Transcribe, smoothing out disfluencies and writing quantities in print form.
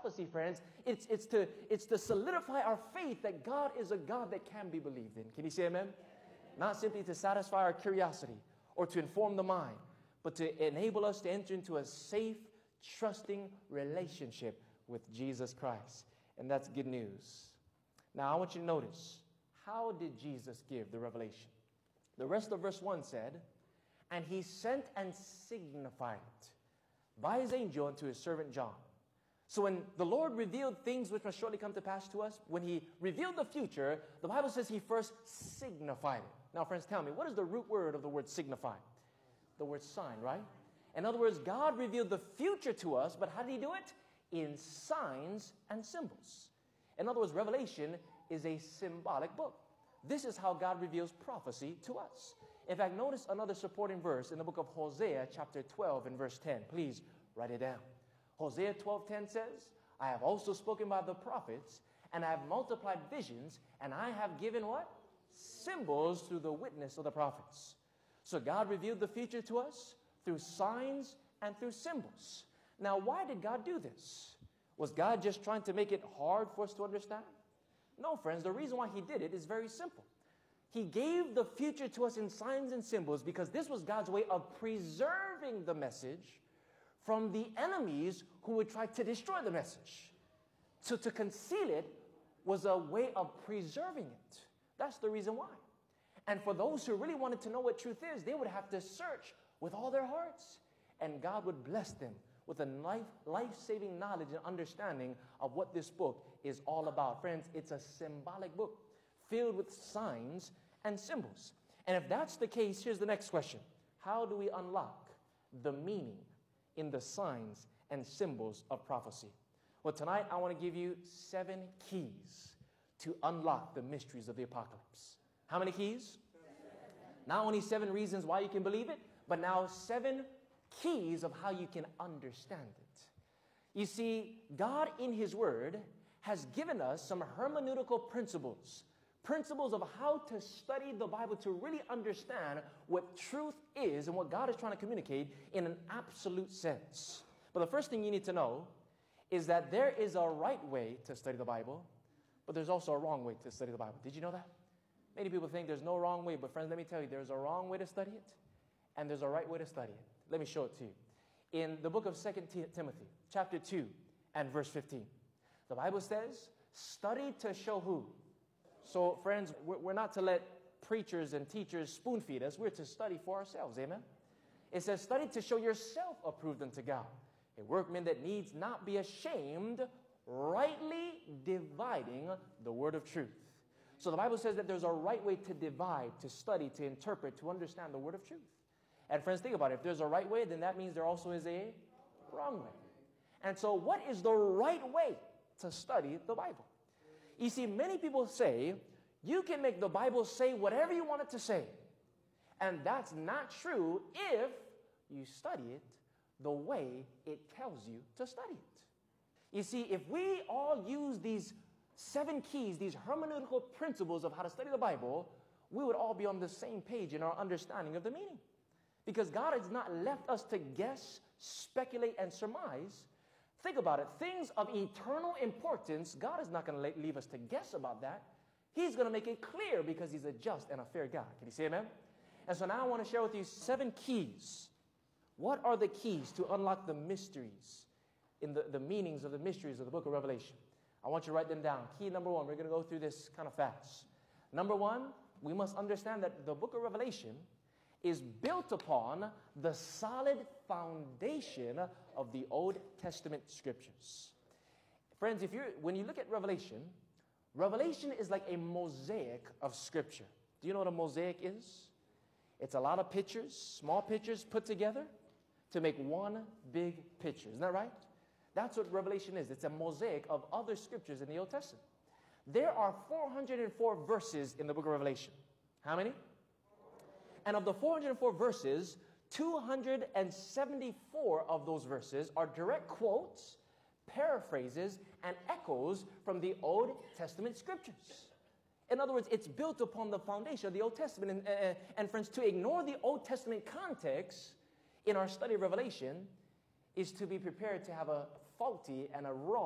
prophecy, friends, it's to solidify our faith that God is a God that can be believed in. Can you say amen? Not simply to satisfy our curiosity or to inform the mind, but to enable us to enter into a safe, trusting relationship with Jesus Christ. And that's good news. Now, I want you to notice, how did Jesus give the revelation? The rest of verse 1 said, and he sent and signified it by his angel unto his servant John. So when the Lord revealed things which must shortly come to pass to us, when he revealed the future, the Bible says he first signified it. Now, friends, tell me, what is the root word of the word signify? The word sign, right? In other words, God revealed the future to us, but how did he do it? In signs and symbols. In other words, Revelation is a symbolic book. This is how God reveals prophecy to us. In fact, notice another supporting verse in the book of Hosea chapter 12 and verse 10. Please write it down. Hosea 12:10 says, I have also spoken by the prophets, and I have multiplied visions, and I have given what? Symbols through the witness of the prophets. So God revealed the future to us through signs and through symbols. Now, why did God do this? Was God just trying to make it hard for us to understand? No, friends, the reason why he did it is very simple. He gave the future to us in signs and symbols because this was God's way of preserving the message from the enemies who would try to destroy the message. So to conceal it was a way of preserving it. That's the reason why. And for those who really wanted to know what truth is, they would have to search with all their hearts. And God would bless them with a life-saving knowledge and understanding of what this book is all about. Friends, it's a symbolic book filled with signs and symbols. And if that's the case, here's the next question. How do we unlock the meaning in the signs and symbols of prophecy? Well, tonight I want to give you 7 keys to unlock the mysteries of the apocalypse. How many keys? 7. Not only 7 reasons why you can believe it, but now 7 keys of how you can understand it. You see, God in his word has given us some hermeneutical principles of how to study the Bible to really understand what truth is and what God is trying to communicate in an absolute sense. But the first thing you need to know is that there is a right way to study the Bible, but there's also a wrong way to study the Bible. Did you know that? Many people think there's no wrong way, but friends, let me tell you, there's a wrong way to study it, and there's a right way to study it. Let me show it to you. In the book of 2 Timothy, chapter 2 and verse 15, the Bible says, study to show who? So, friends, we're not to let preachers and teachers spoon feed us. We're to study for ourselves. Amen? It says, study to show yourself approved unto God, a workman that needs not be ashamed, rightly dividing the word of truth. So the Bible says that there's a right way to divide, to study, to interpret, to understand the word of truth. And friends, think about it. If there's a right way, then that means there also is a wrong way. And so what is the right way to study the Bible? You see, many people say, you can make the Bible say whatever you want it to say. And that's not true if you study it the way it tells you to study it. You see, if we all use these 7 keys, these hermeneutical principles of how to study the Bible, we would all be on the same page in our understanding of the meaning. Because God has not left us to guess, speculate, and surmise. Think about it. Things of eternal importance, God is not going to leave us to guess about that. He's going to make it clear because he's a just and a fair God. Can you say amen? And so now I want to share with you 7 keys. What are the keys to unlock the mysteries, in the meanings of the mysteries of the book of Revelation? I want you to write them down. Key number 1, we're going to go through this kind of fast. Number 1, we must understand that the book of Revelation is built upon the solid foundation of the Old Testament scriptures. Friends, when you look at Revelation, Revelation is like a mosaic of scripture. Do you know what a mosaic is? It's a lot of pictures, small pictures put together to make one big picture. Isn't that right? That's what Revelation is. It's a mosaic of other scriptures in the Old Testament. There are 404 verses in the book of Revelation. How many? And of the 404 verses, 274 of those verses are direct quotes, paraphrases, and echoes from the Old Testament scriptures. In other words, it's built upon the foundation of the Old Testament. And friends, to ignore the Old Testament context in our study of Revelation is to be prepared to have a faulty and a wrong